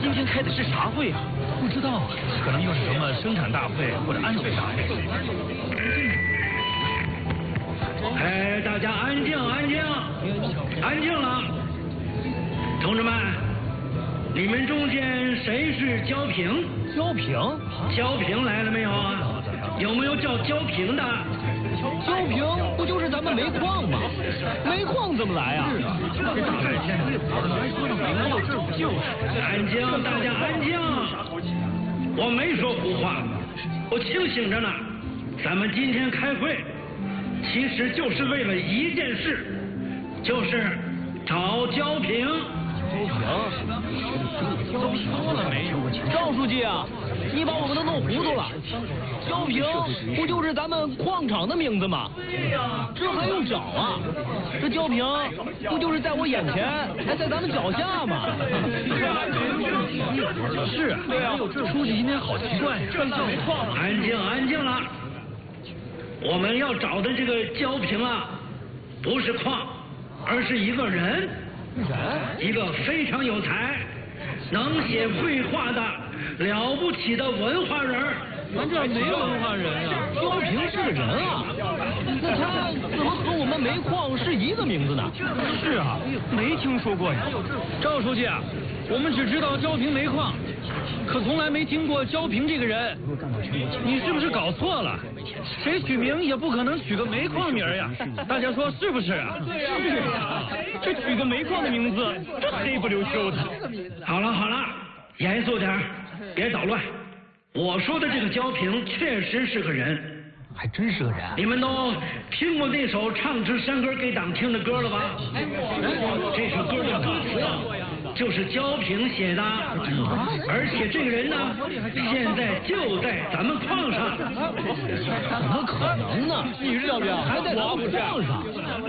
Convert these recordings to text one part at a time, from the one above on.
今天开的是啥会啊？ 不知道啊，可能又是什么生产大会或者安税大会。 哎，大家安静，安静，安静了！同志们，你们中间谁是焦平？ 焦平？ 焦平来了没有啊？有没有叫焦平的？ 焦平不就是咱们煤矿吗？煤矿怎么来啊？ 是啊，这大白天的，怎么还说到煤矿？就是。 安静，大家安静！我没说胡话，我清醒着呢。咱们今天开会，其实就是为了一件事，就是找焦平。 焦平了没有？赵书记啊，你把我们都弄糊涂了。焦平不就是咱们矿场的名字吗？ 对呀， 这还用找啊？这焦平不就是在我眼前，还在咱们脚下吗？ 是啊，对啊。书记今天好奇怪呀，这叫煤矿。 安静，安静了。我们要找的这个焦平啊，不是矿，而是一个人。一个非常有才、能写绘画的了不起的文化人。 咱这没文化人啊，焦平是个人啊，那他怎么和我们煤矿是一个名字呢？ 是啊，没听说过呀。赵书记啊，我们只知道焦平煤矿，可从来没听过焦平这个人。你是不是搞错了？谁取名也不可能取个煤矿名呀，大家说是不是啊？是啊，这取个煤矿的名字，这黑不溜秋的。 好了好了，严肃点，别捣乱。我说的这个焦平确实是个人， 还真是个人。 你们都听过那首唱支山歌给党听的歌了吧？这首歌的歌词就是焦平写的，而且这个人呢，现在就在咱们矿上。 怎么可能呢？你是焦平还在咱们矿上？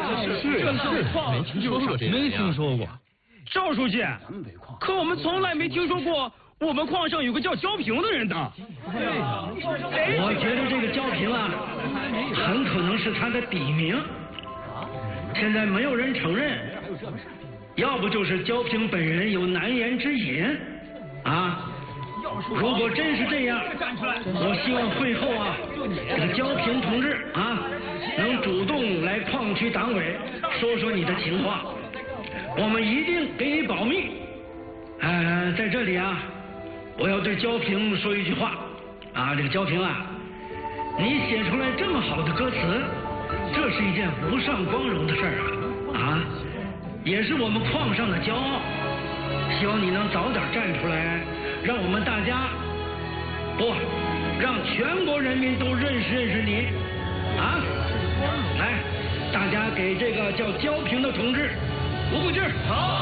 没听说过。赵书记，可我们从来没听说过我们矿上有个叫焦平的人的。 我觉得这个焦平啊，很可能是他的笔名，现在没有人承认。要不就是焦平本人有难言之隐啊。如果真是这样，我希望会后啊，这个焦平同志啊，能主动来矿区党委说说你的情况，我们一定给你保密。在这里啊，我要对焦平说一句话啊，这个焦平啊，你写出来这么好的歌词，这是一件无上光荣的事儿啊，也是我们矿上的骄傲。希望你能早点站出来，让我们大家让全国人民都认识你啊！来，大家给这个叫焦平的同志鼓鼓劲儿。好。